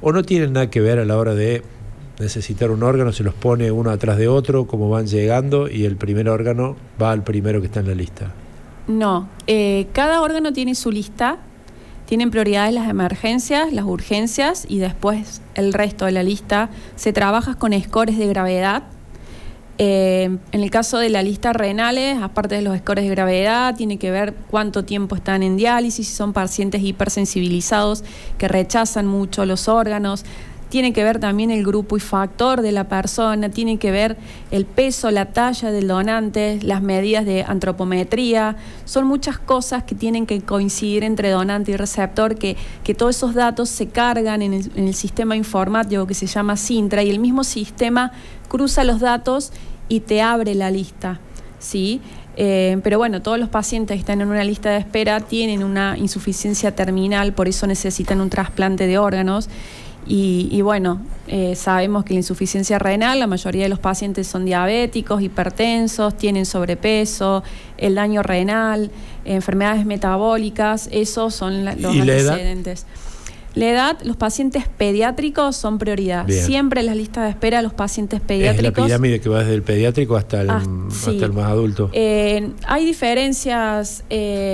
o no tienen nada que ver a la hora de necesitar un órgano, se los pone uno atrás de otro, como van llegando, y el primer órgano va al primero que está en la lista? No, cada órgano tiene su lista, tienen prioridades las emergencias, las urgencias, y después el resto de la lista se trabaja con scores de gravedad. En el caso de la lista renales, aparte de los scores de gravedad, tiene que ver cuánto tiempo están en diálisis, si son pacientes hipersensibilizados que rechazan mucho los órganos. Tiene que ver también el grupo y factor de la persona, tiene que ver el peso, la talla del donante, las medidas de antropometría. Son muchas cosas que tienen que coincidir entre donante y receptor, que todos esos datos se cargan en el sistema informático que se llama Sintra, y el mismo sistema cruza los datos y te abre la lista, ¿sí? Pero bueno, todos los pacientes que están en una lista de espera tienen una insuficiencia terminal, por eso necesitan un trasplante de órganos. Y bueno, sabemos que la insuficiencia renal, la mayoría de los pacientes son diabéticos, hipertensos, tienen sobrepeso, el daño renal, enfermedades metabólicas, esos son los antecedentes. La edad, los pacientes pediátricos son prioridad. Bien. Siempre en las listas de espera los pacientes pediátricos. ¿Es la pirámide que va desde el pediátrico hasta el más adulto? Hay diferencias.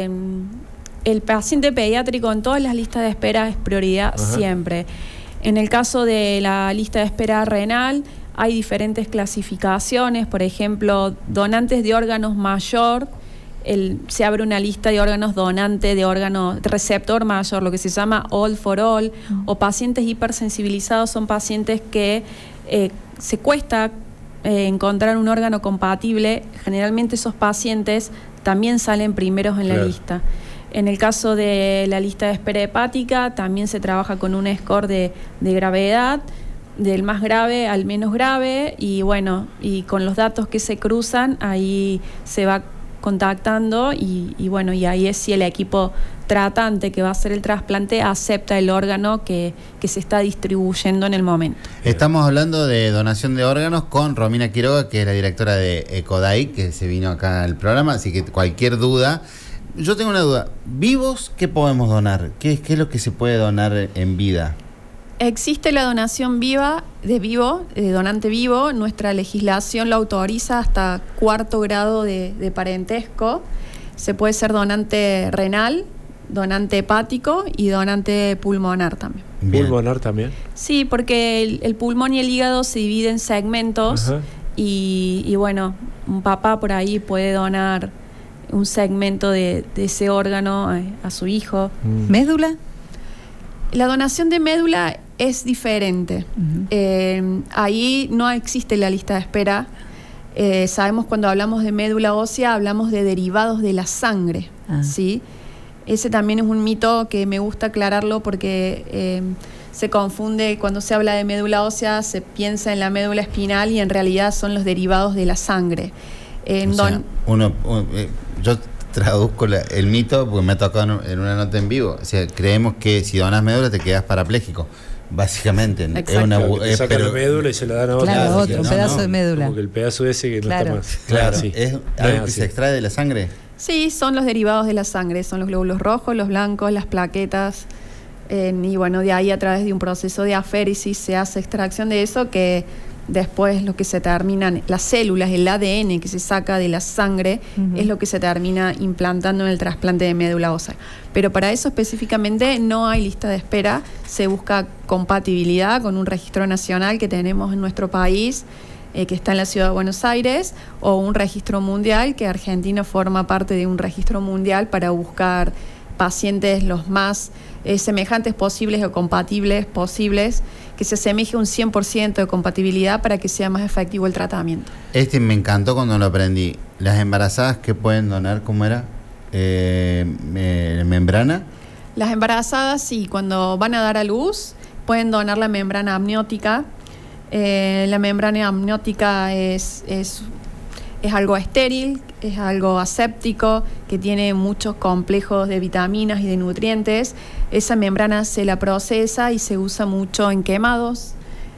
El paciente pediátrico en todas las listas de espera es prioridad siempre. En el caso de la lista de espera renal, hay diferentes clasificaciones. Por ejemplo, donantes de órganos mayor, se abre una lista de órganos donante, de órgano receptor mayor, lo que se llama all for all, o pacientes hipersensibilizados son pacientes que se cuesta encontrar un órgano compatible. Generalmente esos pacientes también salen primeros en la lista. En el caso de la lista de espera hepática, también se trabaja con un score de gravedad, del más grave al menos grave, y bueno, y con los datos que se cruzan, ahí se va contactando, y bueno, y ahí es si el equipo tratante que va a hacer el trasplante acepta el órgano que se está distribuyendo en el momento. Estamos hablando de donación de órganos con Romina Quiroga, que es la directora de ECODAI, que se vino acá al programa, así que cualquier duda. Yo tengo una duda. ¿Vivos qué podemos donar? ¿Qué es lo que se puede donar en vida? Existe la donación de donante vivo. Nuestra legislación lo autoriza hasta 4º grado de parentesco. Se puede ser donante renal, donante hepático y donante pulmonar también. Bien. ¿Pulmonar también? Sí, porque el pulmón y el hígado se dividen en segmentos. Y bueno, un papá por ahí puede donar un segmento de ese órgano a su hijo. ¿Médula? La donación de médula es diferente. Ahí no existe la lista de espera. Sabemos, cuando hablamos de médula ósea, hablamos de derivados de la sangre, ¿sí? Ese también es un mito que me gusta aclararlo, porque se confunde. Cuando se habla de médula ósea, se piensa en la médula espinal, y en realidad son los derivados de la sangre. Yo traduzco el mito porque me ha tocado en una nota en vivo. O sea, creemos que si donas médula te quedas parapléjico, básicamente. Es sacan la médula y se la dan a otro. Claro, un pedazo de médula. Como que el pedazo ese que no está más. Claro, ¿es algo que se extrae de la sangre? Sí, son los derivados de la sangre. Son los glóbulos rojos, los blancos, las plaquetas. Y bueno, de ahí, a través de un proceso de aféresis, se hace extracción de eso, que después lo que se terminan, las células, el ADN que se saca de la sangre, es lo que se termina implantando en el trasplante de médula ósea. Pero para eso específicamente no hay lista de espera. Se busca compatibilidad con un registro nacional que tenemos en nuestro país, que está en la ciudad de Buenos Aires, o un registro mundial, que Argentina forma parte de un registro mundial para buscar pacientes los más semejantes posibles o compatibles posibles, que se asemeje un 100% de compatibilidad para que sea más efectivo el tratamiento. Me encantó cuando lo aprendí. Las embarazadas que pueden donar, ¿cómo era? ¿Membrana? Las embarazadas, sí, cuando van a dar a luz, pueden donar la membrana amniótica. La membrana amniótica es algo estéril, es algo aséptico, que tiene muchos complejos de vitaminas y de nutrientes. Esa membrana se la procesa y se usa mucho en quemados,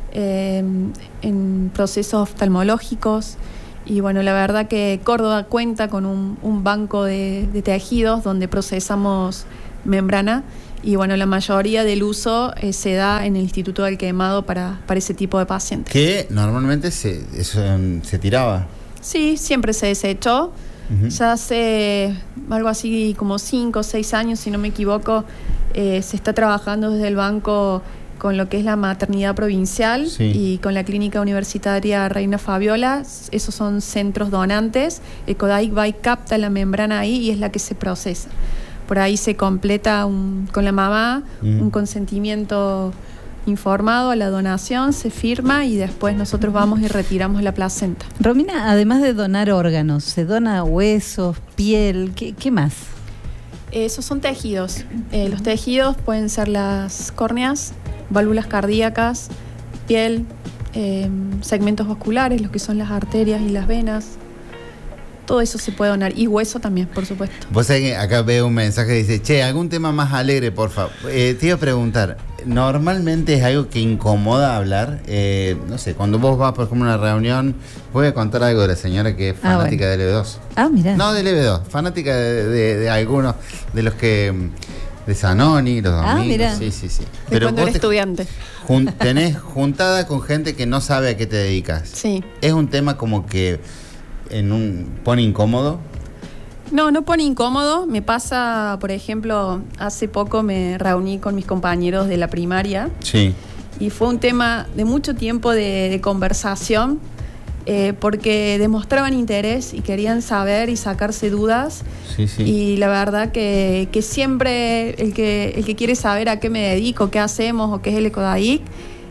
en procesos oftalmológicos. Y bueno, la verdad que Córdoba cuenta con un banco de tejidos donde procesamos membrana, Y bueno, la mayoría del uso se da en el Instituto del Quemado para ese tipo de pacientes. Que normalmente se tiraba. Sí, siempre se desechó. Ya hace algo así como 5 o 6 años, si no me equivoco, se está trabajando desde el banco con lo que es la maternidad provincial y con la clínica universitaria Reina Fabiola. Esos son centros donantes. Ecodaic va y capta la membrana ahí y es la que se procesa. Por ahí se completa con la mamá un consentimiento informado a la donación, se firma y después nosotros vamos y retiramos la placenta. Romina, además de donar órganos, ¿se dona huesos, piel? ¿Qué más? Esos son tejidos. Los tejidos pueden ser las córneas, válvulas cardíacas, piel, segmentos vasculares, los que son las arterias y las venas. Todo eso se puede donar. Y hueso también, por supuesto. Vos sabés que acá veo un mensaje que dice, che, algún tema más alegre, por favor. Te iba a preguntar, ¿normalmente es algo que incomoda hablar? No sé, cuando vos vas, por ejemplo, a una reunión, voy a contar algo de la señora que es fanática de LB2. Mirá. No, de LB2, fanática de algunos de los que... de Zanoni, los domingos. Mirá. Sí. Pero cuando eres estudiante. Tenés juntada con gente que no sabe a qué te dedicas. Sí. Es un tema como que... ¿pone incómodo? No pone incómodo. Me pasa, por ejemplo, hace poco me reuní con mis compañeros de la primaria. Sí. Y fue un tema de mucho tiempo de conversación, porque demostraban interés y querían saber y sacarse dudas. Sí. Y la verdad que siempre el que quiere saber a qué me dedico, qué hacemos o qué es el Ecodaic,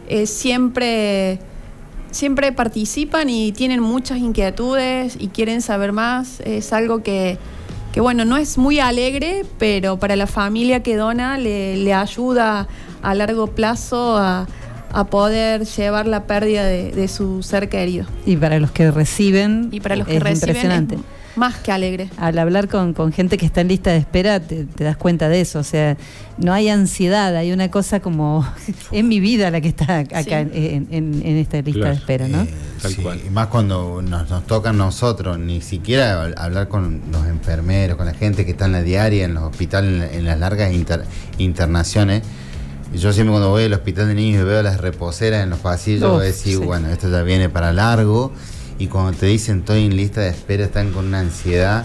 siempre participan y tienen muchas inquietudes y quieren saber más. Es algo que bueno, no es muy alegre, pero para la familia que dona le ayuda a largo plazo a poder llevar la pérdida de su ser querido. Y para los que reciben, impresionante. Más que alegre. Al hablar con gente que está en lista de espera, te das cuenta de eso. O sea, no hay ansiedad, hay una cosa como en mi vida la que está acá en esta lista de espera, ¿no? Tal cual. Y más cuando nos toca a nosotros, ni siquiera hablar con los enfermeros, con la gente que está en la diaria, en los hospitales, en las largas internaciones. Y yo siempre cuando voy al hospital de niños y veo las reposeras en los pasillos, voy a decir, bueno, esto ya viene para largo. Y cuando te dicen estoy en lista de espera, están con una ansiedad.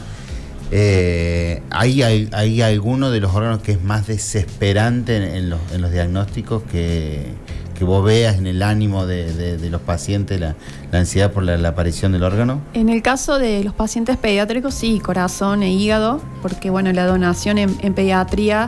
¿Hay alguno de los órganos que es más desesperante en los diagnósticos que vos veas en el ánimo de los pacientes, la ansiedad por la aparición del órgano? En el caso de los pacientes pediátricos, sí, corazón e hígado, porque bueno, la donación en pediatría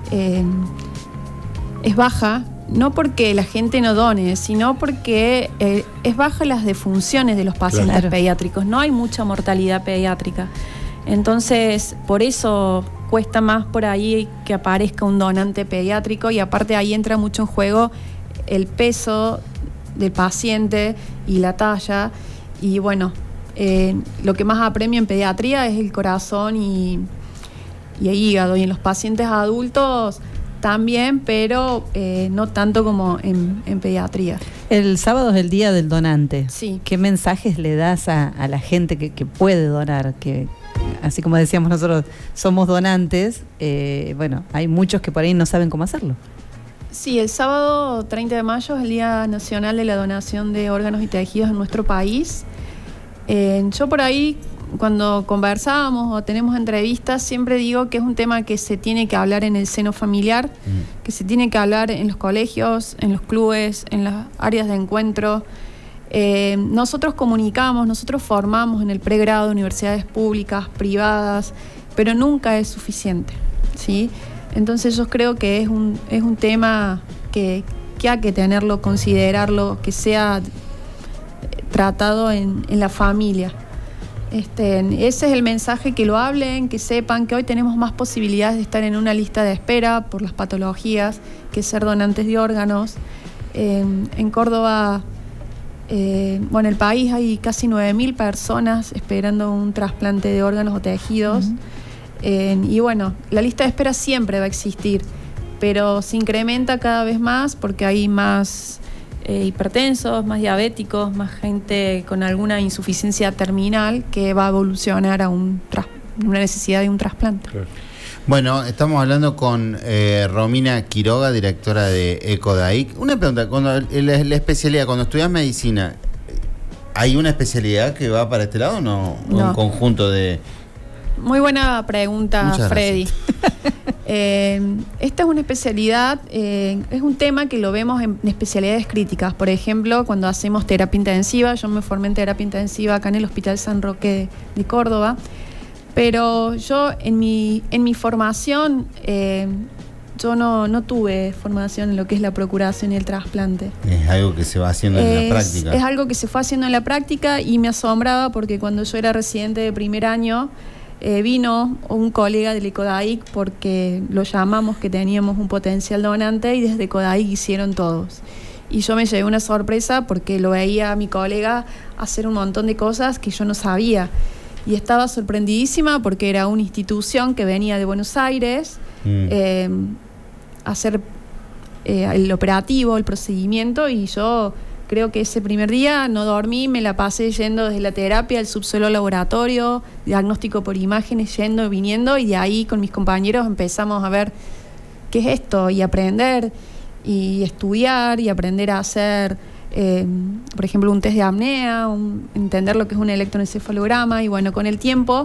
es baja. No porque la gente no done, sino porque es baja las defunciones de los pacientes pediátricos. No hay mucha mortalidad pediátrica. Entonces, por eso cuesta más por ahí que aparezca un donante pediátrico, y aparte ahí entra mucho en juego el peso del paciente y la talla. Y bueno, lo que más apremia en pediatría es el corazón y el hígado. Y en los pacientes adultos también, pero no tanto como en pediatría. El sábado es el día del donante. Sí. ¿Qué mensajes le das a la gente que puede donar? Que así como decíamos nosotros, somos donantes. Bueno, hay muchos que por ahí no saben cómo hacerlo. Sí, el sábado 30 de mayo es el Día Nacional de la Donación de Órganos y Tejidos en nuestro país. Yo por ahí, cuando conversamos o tenemos entrevistas, siempre digo que es un tema que se tiene que hablar en el seno familiar, que se tiene que hablar en los colegios, en los clubes, en las áreas de encuentro. Nosotros comunicamos, nosotros formamos en el pregrado de universidades públicas, privadas, pero nunca es suficiente, ¿sí? Entonces yo creo que es un tema que hay que tenerlo, considerarlo, que sea tratado en la familia. Ese es el mensaje, que lo hablen, que sepan que hoy tenemos más posibilidades de estar en una lista de espera por las patologías que ser donantes de órganos. En Córdoba, en el país hay casi 9.000 personas esperando un trasplante de órganos o tejidos. Y bueno, la lista de espera siempre va a existir, pero se incrementa cada vez más porque hay más hipertensos, más diabéticos, más gente con alguna insuficiencia terminal que va a evolucionar a una necesidad de un trasplante. Claro. Bueno, estamos hablando con Romina Quiroga, directora de ECODAIC. Una pregunta, cuando la especialidad, cuando estudias medicina, ¿hay una especialidad que va para este lado o no? No. ¿Un conjunto de...? Muy buena pregunta, Muchas Freddy. Esta es una especialidad, es un tema que lo vemos en especialidades críticas. Por ejemplo, cuando hacemos terapia intensiva, yo me formé en terapia intensiva acá en el Hospital San Roque de Córdoba, pero yo en mi formación, yo no tuve formación en lo que es la procuración y el trasplante. Es algo que se va haciendo en la práctica. Es algo que se fue haciendo en la práctica y me asombraba porque cuando yo era residente de primer año, vino un colega del ECODAIC porque lo llamamos que teníamos un potencial donante y desde ECODAIC hicieron todos. Y yo me llevé una sorpresa porque lo veía a mi colega hacer un montón de cosas que yo no sabía. Y estaba sorprendidísima porque era una institución que venía de Buenos Aires a hacer el operativo, el procedimiento, y yo creo que ese primer día no dormí, me la pasé yendo desde la terapia al subsuelo al laboratorio, diagnóstico por imágenes, yendo y viniendo, y de ahí con mis compañeros empezamos a ver qué es esto y aprender y estudiar y aprender a hacer, por ejemplo, un test de apnea, entender lo que es un electroencefalograma, y bueno, con el tiempo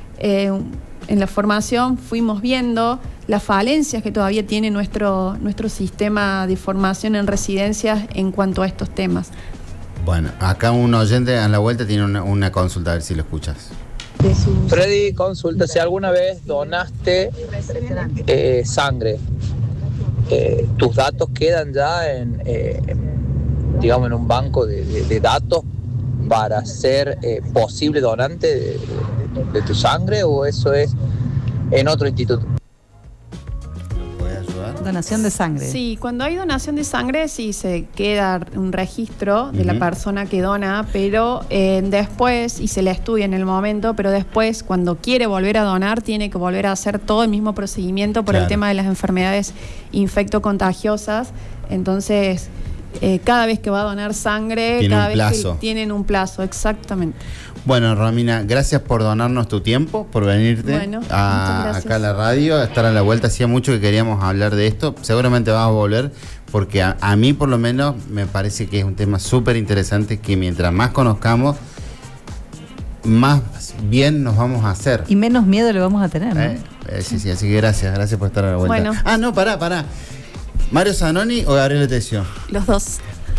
en la formación fuimos viendo las falencias que todavía tiene nuestro sistema de formación en residencias en cuanto a estos temas. Bueno, acá un oyente a la vuelta tiene una consulta, a ver si lo escuchas. Freddy, consulta, si alguna vez donaste sangre, ¿tus datos quedan ya digamos, en un banco de datos para ser posible donante de tu sangre, o eso es en otro instituto? ¿Puede ayudar? Donación de sangre. Sí, cuando hay donación de sangre sí se queda un registro de la persona que dona, pero después, y se le estudia en el momento, pero después cuando quiere volver a donar tiene que volver a hacer todo el mismo procedimiento por el tema de las enfermedades infectocontagiosas. Entonces, cada vez que va a donar sangre, cada vez que tienen un plazo, exactamente. Bueno, Romina, gracias por donarnos tu tiempo, por venirte acá a la radio, a estar a la vuelta. Hacía mucho que queríamos hablar de esto. Seguramente vas a volver, porque a mí por lo menos me parece que es un tema súper interesante, que mientras más conozcamos, más bien nos vamos a hacer. Y menos miedo le vamos a tener, ¿no? Sí, así que gracias por estar a la vuelta. Bueno. No, pará. ¿Mario Zanoni o Gabriel Letesio? Los dos.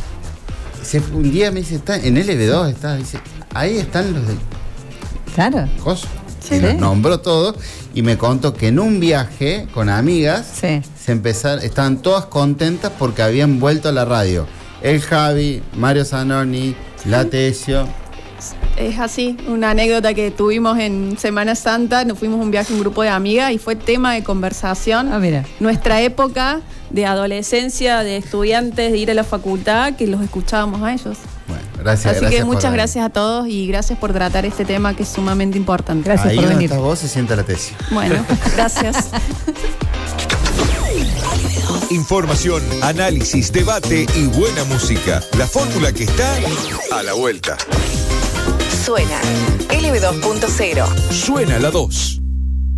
Un día me dice, está en LB2, dice, ahí están los de... Claro. Jos, sí. Y los nombró todos y me contó que en un viaje con amigas estaban todas contentas porque habían vuelto a la radio. El Javi, Mario Zanoni, Letesio. Es así, una anécdota que tuvimos en Semana Santa. Nos fuimos un viaje, un grupo de amigas, y fue tema de conversación. Mira. Nuestra época de adolescencia, de estudiantes, de ir a la facultad, que los escuchábamos a ellos. Bueno, gracias. Así que muchas gracias a todos y gracias por tratar este tema que es sumamente importante. Gracias ahí por venir. Ahí donde estás vos se sienta Letesio. Bueno, gracias. Información, análisis, debate y buena música. La fórmula que está a la vuelta. Suena LB2.0. Suena la 2.